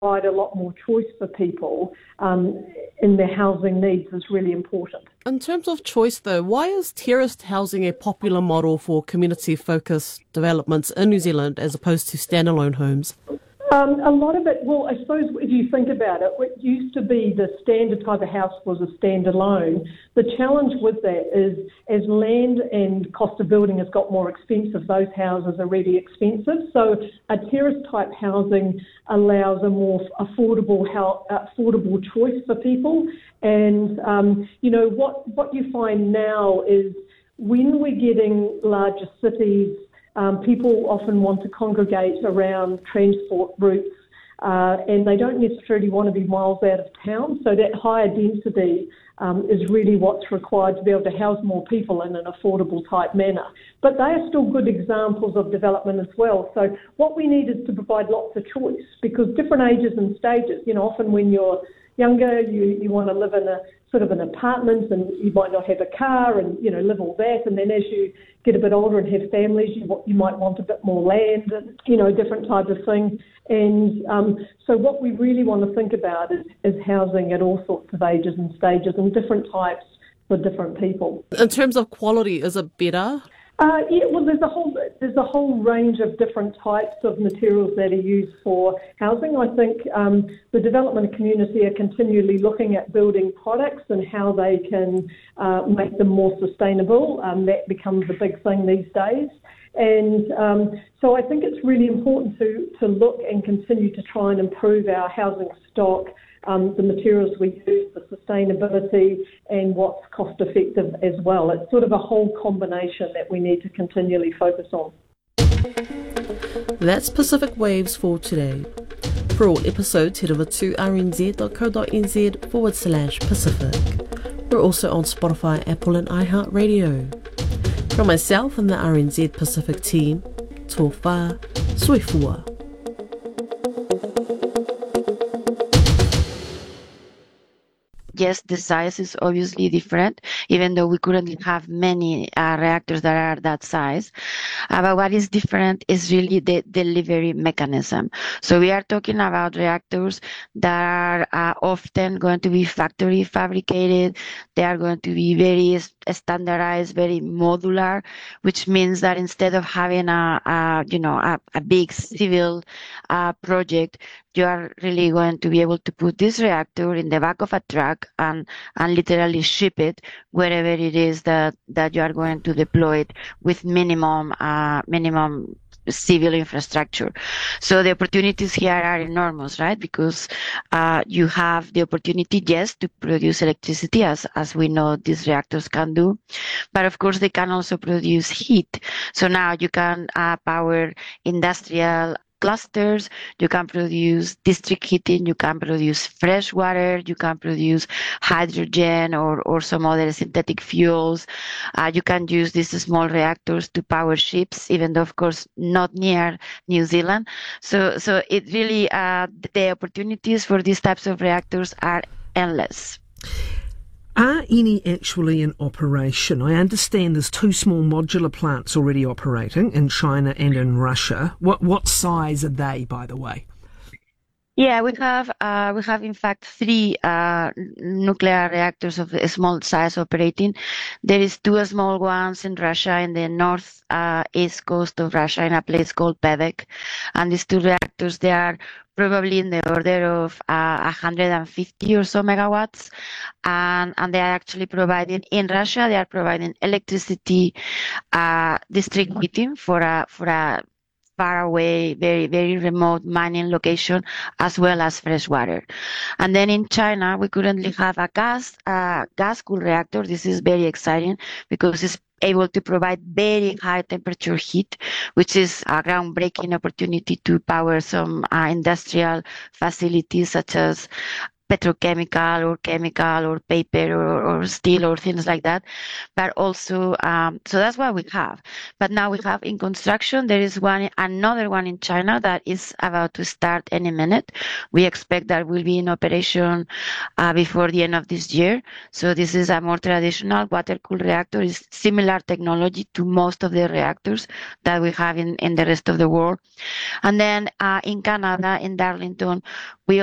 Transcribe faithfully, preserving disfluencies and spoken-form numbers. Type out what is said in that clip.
provide a lot more choice for people um, in their housing needs is really important. In terms of choice, though, why is terraced housing a popular model for community-focused developments in New Zealand as opposed to standalone homes? Um, a lot of it, well, I suppose if you think about it, what used to be the standard type of house was a standalone. The challenge with that is as land and cost of building has got more expensive, those houses are really expensive. So a terrace type housing allows a more affordable affordable choice for people. And, um, you know, what, what you find now is when we're getting larger cities, Um, people often want to congregate around transport routes uh, and they don't necessarily want to be miles out of town. So that higher density um, is really what's required to be able to house more people in an affordable type manner. But they are still good examples of development as well. So what we need is to provide lots of choice because different ages and stages, you know, often when you're younger, you, you want to live in a sort of an apartment and you might not have a car and, you know, live all that. And then as you get a bit older and have families, you, you might want a bit more land and, you know, different type of thing. And um, so what we really want to think about is, is housing at all sorts of ages and stages and different types for different people. In terms of quality, is it better? Uh, yeah, well, there's a whole there's a whole range of different types of materials that are used for housing. I think um, the development community are continually looking at building products and how they can uh, make them more sustainable. Um, that becomes a big thing these days. And um, so I think it's really important to, to look and continue to try and improve our housing stock, um, the materials we use, the sustainability and what's cost effective as well. It's sort of a whole combination that we need to continually focus on. That's Pacific Waves for today. For all episodes, head over to rnz.co.nz forward slash Pacific. We're also on Spotify, Apple and iHeartRadio. From myself and the R N Z Pacific team, tō whā, soi fua. Yes, the size is obviously different, even though we currently have many uh, reactors that are that size. Uh, but what is different is really the delivery mechanism. So we are talking about reactors that are uh, often going to be factory fabricated. They are going to be very standardized, very modular, which means that instead of having a, a you know, a, a big civil uh, project, you are really going to be able to put this reactor in the back of a truck and, and literally ship it wherever it is that, that you are going to deploy it with minimum, uh, minimum civil infrastructure. So the opportunities here are enormous, right? Because uh, you have the opportunity, yes, to produce electricity, as, as we know these reactors can do. But of course, they can also produce heat. So now you can uh, power industrial clusters, you can produce district heating, you can produce fresh water, you can produce hydrogen or, or some other synthetic fuels. Uh, you can use these small reactors to power ships, even though, of course, not near New Zealand. So, so it really, uh, the opportunities for these types of reactors are endless. Are any actually in operation? I understand there's two small modular plants already operating in China and in Russia. What what size are they, by the way? Yeah, we have uh, we have in fact three uh, nuclear reactors of a small size operating. There is two small ones in Russia, in the north uh, east coast of Russia, in a place called Pevek, and these two reactors, they are probably in the order of uh, one hundred fifty or so megawatts, and and they are actually providing in Russia. They are providing electricity, uh, district heating for a for a far away, very, very remote mining location, as well as fresh water. And then in China, we currently have a gas, uh, gas cool reactor. This is very exciting because it's able to provide very high temperature heat, which is a groundbreaking opportunity to power some uh, industrial facilities such as petrochemical or chemical or paper or, or steel or things like that, but also, um, so that's what we have. But now we have in construction, there is one, another one in China that is about to start any minute. We expect that will be in operation uh, before the end of this year. So this is a more traditional water-cooled reactor. It's similar technology to most of the reactors that we have in, in the rest of the world. And then uh, in Canada, in Darlington, we